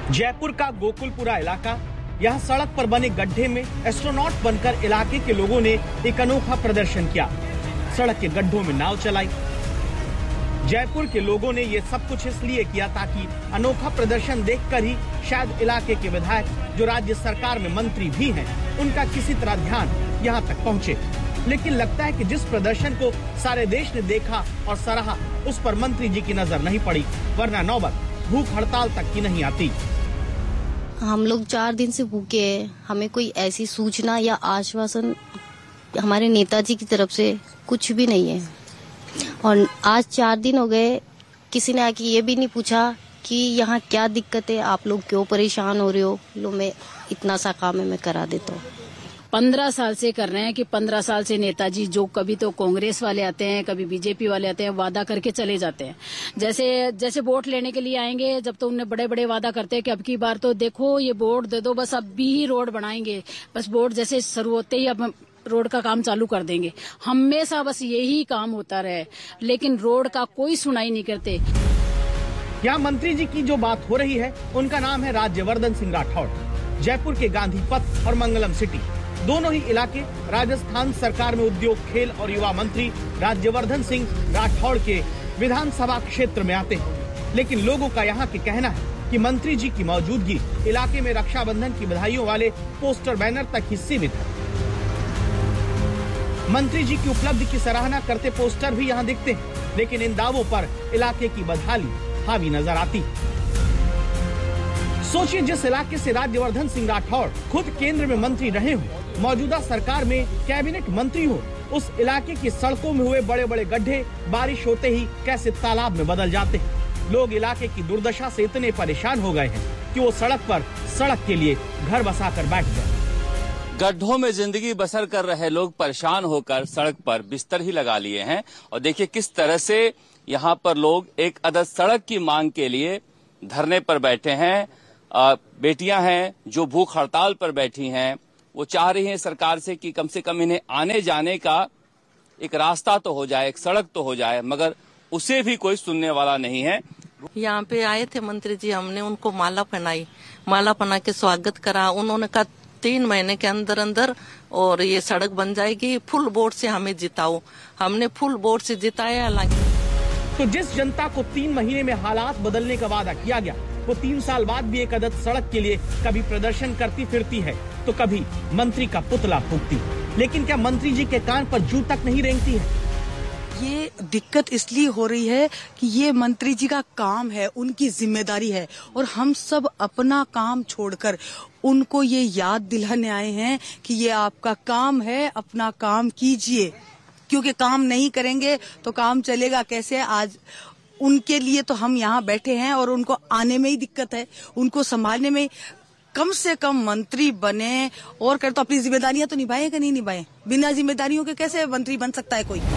जयपुर का गोकुलपुरा इलाका, यहाँ सड़क पर बने गड्ढे में एस्ट्रोनॉट बनकर इलाके के लोगों ने एक अनोखा प्रदर्शन किया। सड़क के गड्ढों में नाव चलाई। जयपुर के लोगों ने ये सब कुछ इसलिए किया ताकि अनोखा प्रदर्शन देखकर ही शायद इलाके के विधायक, जो राज्य सरकार में मंत्री भी हैं, उनका किसी तरह ध्यान यहाँ तक पहुँचे। लेकिन लगता है कि जिस प्रदर्शन को सारे देश ने देखा और सराहा, उस पर मंत्री जी की नजर नहीं पड़ी, वरना नौबत भूख हड़ताल तक की नहीं आती। हम लोग 4 दिन से भूखे हैं। हमें कोई ऐसी सूचना या आश्वासन हमारे नेताजी की तरफ से कुछ भी नहीं है। और आज 4 दिन हो गए, किसी ने आके ये भी नहीं पूछा कि यहाँ क्या दिक्कत है, आप लोग क्यों परेशान हो रहे हो। लो, मैं इतना सा काम है, मैं करा देता हूँ। 15 साल से कर रहे हैं कि 15 साल से नेताजी जो कभी तो कांग्रेस वाले आते हैं, कभी बीजेपी वाले आते हैं, वादा करके चले जाते हैं। जैसे वोट लेने के लिए आएंगे, जब तो उन्हें बड़े बड़े वादा करते हैं कि अब की बार तो देखो ये वोट दे दो, बस अब भी ही रोड बनाएंगे, बस वोट जैसे शुरू होते ही अब रोड का काम चालू कर देंगे। हमेशा बस यही काम होता रहे, लेकिन रोड का कोई सुनाई नहीं करते। यहाँ मंत्री जी की जो बात हो रही है, उनका नाम है राज्यवर्धन सिंह राठौड़। जयपुर के गांधी पथ और मंगलम सिटी, दोनों ही इलाके राजस्थान सरकार में उद्योग, खेल और युवा मंत्री राज्यवर्धन सिंह राठौड़ के विधानसभा क्षेत्र में आते हैं। लेकिन लोगों का यहाँ के कहना है कि मंत्री जी की मौजूदगी इलाके में रक्षाबंधन की बधाइयों वाले पोस्टर बैनर तक ही सीमित है। मंत्री जी की उपलब्धि की सराहना करते पोस्टर भी यहाँ दिखते हैं, लेकिन इन दावों पर इलाके की बदहाली हावी नजर आती। सोचिए, जिस इलाके से राज्यवर्धन सिंह राठौड़ खुद केंद्र में मंत्री रहे हो, मौजूदा सरकार में कैबिनेट मंत्री हो, उस इलाके की सड़कों में हुए बड़े बड़े गड्ढे बारिश होते ही कैसे तालाब में बदल जाते हैं। लोग इलाके की दुर्दशा से इतने परेशान हो गए हैं कि वो सड़क के लिए घर बसाकर बैठ गए। गड्ढों में जिंदगी बसर कर रहे लोग परेशान होकर सड़क पर बिस्तर ही लगा लिए हैं। और देखिए किस तरह से यहाँ पर लोग एक अदद सड़क की मांग के लिए धरने पर बैठे हैं। बेटियां हैं जो भूख हड़ताल पर बैठी हैं, वो चाह रही हैं सरकार से कि कम से कम इन्हें आने जाने का एक रास्ता तो हो जाए, एक सड़क तो हो जाए, मगर उसे भी कोई सुनने वाला नहीं है। यहाँ पे आए थे मंत्री जी, हमने उनको माला पहना के स्वागत करा। उन्होंने कहा 3 महीने के अंदर अंदर और ये सड़क बन जाएगी, फुल वोट से हमें जिताओ। हमने फुल वोट से जिताया। हालांकि तो जिस जनता को 3 महीने में हालात बदलने का वादा किया गया, वो 3 साल बाद भी एक अदद सड़क के लिए कभी प्रदर्शन करती फिरती है तो कभी मंत्री का पुतला फूंकती। लेकिन क्या मंत्री जी के कान पर जू तक नहीं रेंगती है? ये दिक्कत इसलिए हो रही है कि ये मंत्री जी का काम है, उनकी जिम्मेदारी है, और हम सब अपना काम छोड़कर उनको ये याद दिलाने आए हैं कि ये आपका काम है, अपना काम कीजिए। क्योंकि काम नहीं करेंगे तो काम चलेगा कैसे? आज उनके लिए तो हम यहाँ बैठे हैं और उनको आने में ही दिक्कत है, उनको संभालने में। कम से कम मंत्री बने और कर तो अपनी जिम्मेदारियां तो निभाएगा नहीं निभाए। बिना जिम्मेदारियों के कैसे मंत्री बन सकता है कोई?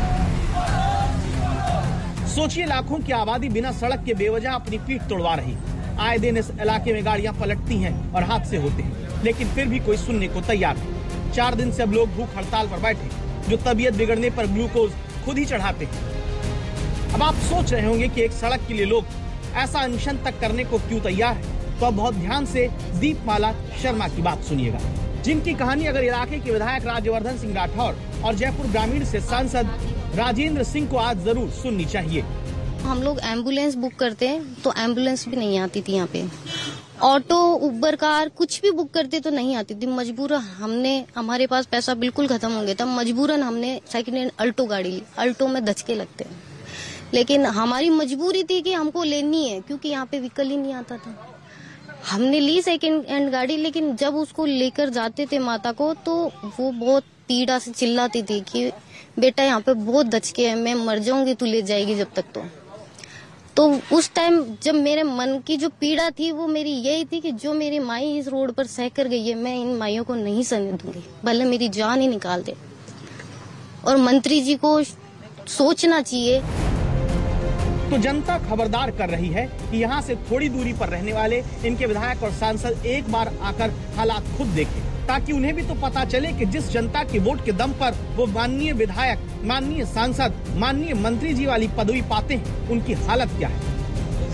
सोचिए, लाखों की आबादी बिना सड़क के बेवजह अपनी पीठ तोड़वा रही। आए दिन इस इलाके में गाड़ियां पलटती हैं और हादसे होते हैं, लेकिन फिर भी कोई सुनने को तैयार नहीं। 4 दिन से अब लोग भूख हड़ताल पर बैठे, जो तबीयत बिगड़ने पर ग्लूकोज खुद ही चढ़ाते हैं। अब आप सोच रहे होंगे कि एक सड़क के लिए लोग ऐसा अनशन तक करने को क्यों तैयार है, तो अब बहुत ध्यान से दीपमाला शर्मा की बात सुनिएगा, जिनकी कहानी अगर इलाके के विधायक राज्यवर्धन सिंह राठौड़ और जयपुर ग्रामीण से सांसद राजेंद्र सिंह को आज जरूर सुननी चाहिए। हम लोग एम्बुलेंस बुक करते हैं तो एम्बुलेंस भी नहीं आती थी यहाँ पे। ऑटो, उबर कार कुछ भी बुक करते तो नहीं आती थी। मजबूरन हमारे पास पैसा बिल्कुल खत्म हो गया था, मजबूरन हमने सेकंड हैंड अल्टो गाड़ी ली। अल्टो में धचके लगते हैं, लेकिन हमारी मजबूरी थी कि हमको लेनी है, क्योंकि यहाँ पे व्हीकल ही नहीं आता था। हमने ली सेकंड हैंड गाड़ी, लेकिन जब उसको लेकर जाते थे माता को, तो वो बहुत पीड़ा से चिल्लाती थी कि बेटा यहाँ पे बहुत धचके हैं, मैं मर जाऊंगी, तू ले जाएगी जब तक। तो उस टाइम जब मेरे मन की जो पीड़ा थी वो मेरी यही थी कि जो मेरी माई इस रोड पर सह कर गई है, मैं इन माइयों को नहीं सहने दूंगी, भले मेरी जान ही निकाल दे। और मंत्री जी को सोचना चाहिए। तो जनता खबरदार कर रही है कि यहाँ से थोड़ी दूरी पर रहने वाले इनके विधायक और सांसद एक बार आकर हालात खुद देखें, ताकि उन्हें भी तो पता चले कि जिस जनता के वोट के दम पर वो माननीय विधायक, माननीय सांसद, माननीय मंत्री जी वाली पदवी पाते हैं, उनकी हालत क्या है।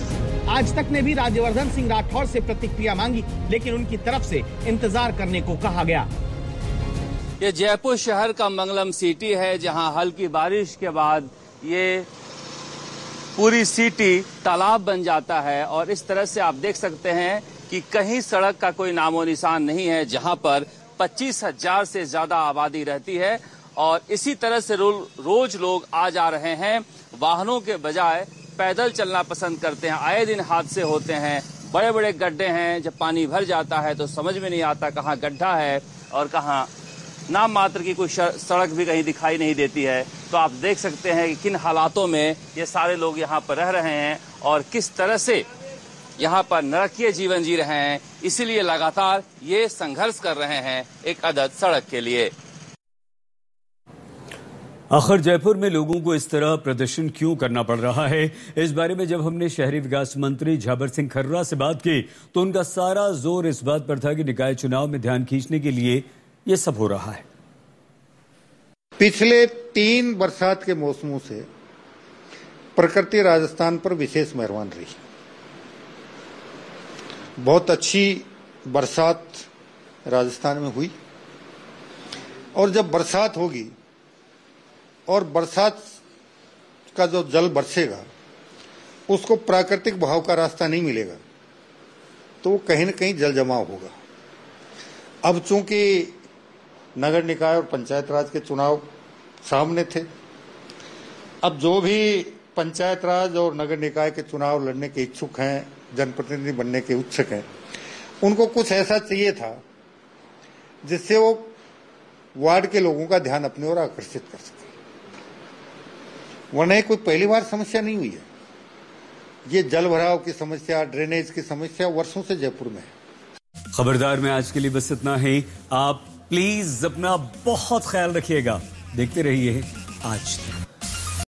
आज तक ने भी राज्यवर्धन सिंह राठौर से प्रतिक्रिया मांगी, लेकिन उनकी तरफ से इंतजार करने को कहा गया। ये जयपुर शहर का मंगलम सिटी है, जहां हल्की बारिश के बाद ये पूरी सिटी तालाब बन जाता है और इस तरह से आप देख सकते हैं कि कहीं सड़क का कोई नामो निशान नहीं है, जहां पर 25,000 से ज्यादा आबादी रहती है और इसी तरह से रोज लोग आ जा रहे हैं। वाहनों के बजाय पैदल चलना पसंद करते हैं। आए दिन हादसे होते हैं, बड़े बड़े गड्ढे हैं, जब पानी भर जाता है तो समझ में नहीं आता कहाँ गड्ढा है और कहाँ नाम मात्र की कोई सड़क भी कहीं दिखाई नहीं देती है। तो आप देख सकते हैं कि किन हालातों में ये सारे लोग यहाँ पर रह रहे हैं और किस तरह से यहाँ पर नरकीय जीवन जी रहे हैं। इसीलिए लगातार ये संघर्ष कर रहे हैं एक अदद सड़क के लिए। आखिर जयपुर में लोगों को इस तरह प्रदर्शन क्यों करना पड़ रहा है? इस बारे में जब हमने शहरी विकास मंत्री झाबर सिंह खर्रा से बात की तो उनका सारा जोर इस बात पर था कि निकाय चुनाव में ध्यान खींचने के लिए ये सब हो रहा है। पिछले 3 बरसात के मौसमों से प्रकृति राजस्थान पर विशेष मेहरबान रही। बहुत अच्छी बरसात राजस्थान में हुई और जब बरसात होगी और बरसात का जो जल बरसेगा उसको प्राकृतिक बहाव का रास्ता नहीं मिलेगा तो वो कहीं न कहीं जल जमाव होगा। अब चूंकि नगर निकाय और पंचायत राज के चुनाव सामने थे, अब जो भी पंचायत राज और नगर निकाय के चुनाव लड़ने के इच्छुक हैं, जनप्रतिनिधि बनने के इच्छुक हैं, उनको कुछ ऐसा चाहिए था जिससे वो वार्ड के लोगों का ध्यान अपनी ओर आकर्षित कर सके। वरना कोई पहली बार समस्या नहीं हुई है। ये जल भराव की समस्या, ड्रेनेज की समस्या वर्षों से जयपुर में है। खबरदार में आज के लिए बस इतना ही। आप प्लीज अपना बहुत ख्याल रखिएगा। देखते रहिए आज तक।